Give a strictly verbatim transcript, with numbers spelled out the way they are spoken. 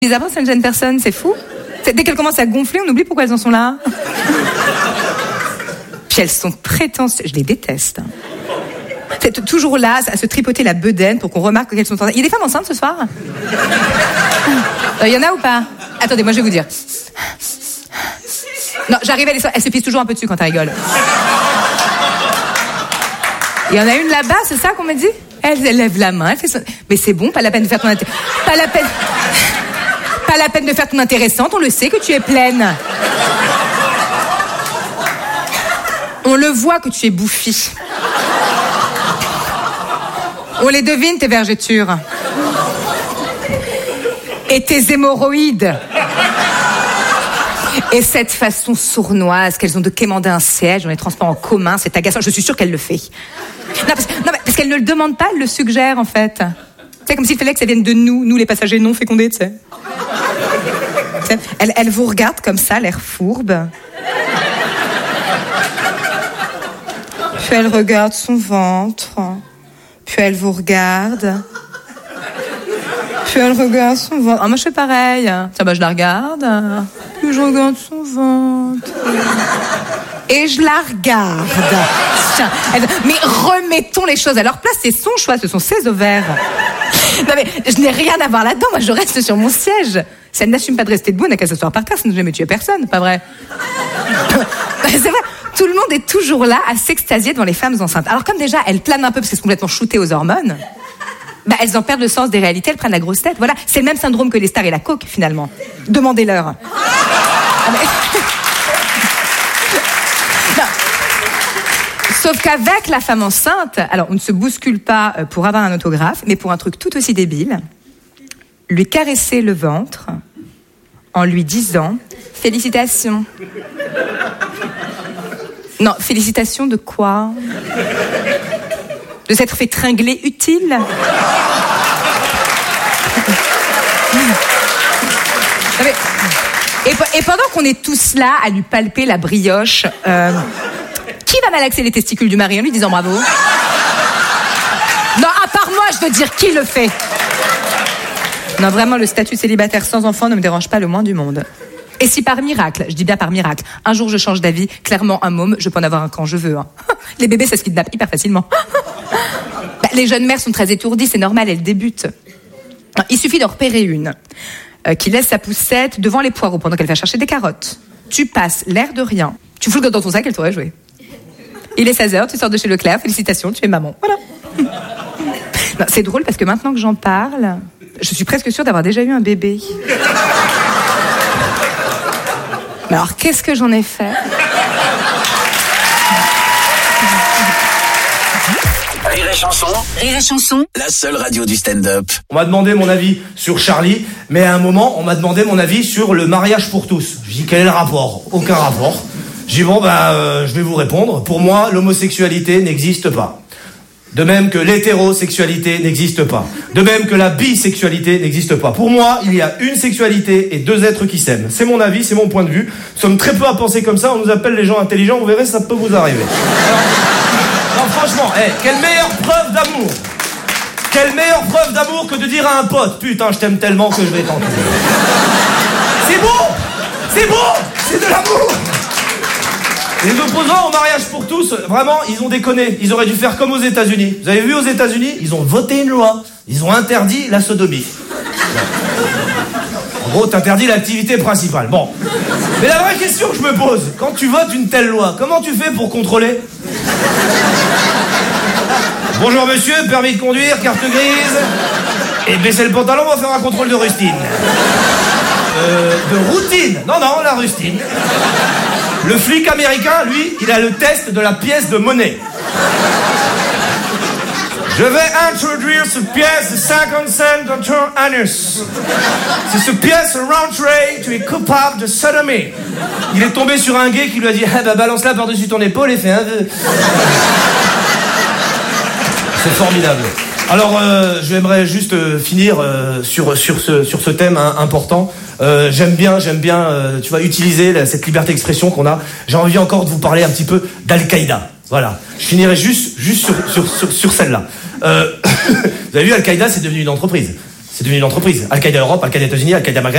Bizarrement, ça ne gêne personne, c'est fou. C'est, dès qu'elles commencent à gonfler, on oublie pourquoi elles en sont là. Puis elles sont prétentieuses, je les déteste. C'est t- toujours là, à se tripoter la bedaine pour qu'on remarque qu'elles sont en... Il y a des femmes enceintes ce soir ? Il euh, y en a ou pas ? Attendez, moi je vais vous dire. Non, j'arrive à les... Elle se pisse toujours un peu dessus quand elle rigole. Il y en a une là-bas, c'est ça qu'on m'a dit ? Elle, elle lève la main, elle fait son... Mais c'est bon, pas la peine de faire ton... Inté... Pas la peine... Pas la peine de faire ton intéressante, on le sait que tu es pleine. On le voit que tu es bouffie. On les devine, tes vergetures. Et tes hémorroïdes. Et cette façon sournoise qu'elles ont de quémander un siège dans les transports en commun, c'est agaçant. Je suis sûre qu'elle le fait. Non, parce, non, parce qu'elle ne le demande pas, elle le suggère, en fait. C'est comme s'il fallait que ça vienne de nous, nous les passagers non fécondés, tu sais. Elle, elle vous regarde comme ça, l'air fourbe. Puis elle regarde son ventre. Puis elle vous regarde. Puis elle regarde son ventre. Ah, moi je fais pareil. Tiens, bah je la regarde. Puis je regarde son ventre. Et je la regarde. Tiens, elle... Mais remettons les choses à leur place. C'est son choix, ce sont ses ovaires. Non mais je n'ai rien à voir là-dedans. Moi je reste sur mon siège. Si elle n'assume pas de rester debout, elle n'a qu'à s'asseoir par terre, ça ne jamais tuer personne, pas vrai? C'est vrai, tout le monde est toujours là à s'extasier devant les femmes enceintes. Alors comme déjà, elles planent un peu parce qu'elles sont complètement shootées aux hormones, bah, elles en perdent le sens des réalités, elles prennent la grosse tête. Voilà, c'est le même syndrome que les stars et la coke, finalement. Demandez-leur. Ah, mais... non. Sauf qu'avec la femme enceinte, alors on ne se bouscule pas pour avoir un autographe, mais pour un truc tout aussi débile, lui caresser le ventre en lui disant « Félicitations ». Non, félicitations de quoi ? De s'être fait tringler utile ? et, et pendant qu'on est tous là à lui palper la brioche, euh, qui va malaxer les testicules du mari en lui disant bravo ? Non, à part moi, je veux dire, qui le fait ? Non, vraiment, le statut célibataire sans enfant ne me dérange pas le moins du monde. Et si par miracle, je dis bien par miracle, un jour je change d'avis, clairement un môme, je peux en avoir un quand je veux. Hein. Les bébés, ça se kidnappe hyper facilement. Bah, les jeunes mères sont très étourdies, c'est normal, elles débutent. Il suffit d'en repérer une euh, qui laisse sa poussette devant les poireaux pendant qu'elle va chercher des carottes. Tu passes l'air de rien, tu fous le gosse dans ton sac, elle t'aurait joué. Il est seize heures, tu sors de chez Leclerc, félicitations, tu es maman. Voilà. Non, c'est drôle parce que maintenant que j'en parle... Je suis presque sûre d'avoir déjà eu un bébé. Mais alors, qu'est-ce que j'en ai fait ? Rire et chanson. Rire et chanson. La seule radio du stand-up. On m'a demandé mon avis sur Charlie, mais à un moment, on m'a demandé mon avis sur le mariage pour tous. Je dis, quel est le rapport ? Aucun rapport. Je dis, bon, bah, euh, je vais vous répondre. Pour moi, l'homosexualité n'existe pas. De même que l'hétérosexualité n'existe pas. De même que la bisexualité n'existe pas. Pour moi, il y a une sexualité et deux êtres qui s'aiment. C'est mon avis, c'est mon point de vue. Nous sommes très peu à penser comme ça, on nous appelle les gens intelligents, vous verrez, ça peut vous arriver. Alors, non, franchement, hey, quelle meilleure preuve d'amour. Quelle meilleure preuve d'amour que de dire à un pote, putain, je t'aime tellement que je vais t'en tuer. C'est beau. C'est beau. C'est de l'amour. Les opposants au mariage pour tous, vraiment, ils ont déconné. Ils auraient dû faire comme aux États-Unis. Vous avez vu aux États-Unis, ils ont voté une loi. Ils ont interdit la sodomie. En gros, t'interdis l'activité principale. Bon. Mais la vraie question que je me pose, quand tu votes une telle loi, comment tu fais pour contrôler ? Bonjour monsieur, permis de conduire, carte grise. Et baissez le pantalon, on va faire un contrôle de rustine. Euh, de routine. Non, non, la rustine. Le flic américain, lui, il a le test de la pièce de monnaie. Je vais introduire cette pièce de cinquante cents dans ton anus. C'est cette pièce rentrée, tu es coupable de sodomie. Il est tombé sur un gay qui lui a dit ah bah balance-la par-dessus ton épaule et fais un vœu. C'est formidable. Alors, euh, j'aimerais juste euh, finir euh, sur sur ce sur ce thème hein, important. Euh, j'aime bien, j'aime bien, euh, tu vois, utiliser la, cette liberté d'expression qu'on a. J'ai envie encore de vous parler un petit peu d'Al-Qaïda. Voilà. Je finirai juste juste sur sur sur, sur celle-là. Euh, vous avez vu, Al-Qaïda, c'est devenu une entreprise. C'est devenu une entreprise. Al-Qaïda Europe, Al-Qaïda États-Unis, Al-Qaïda Maghreb.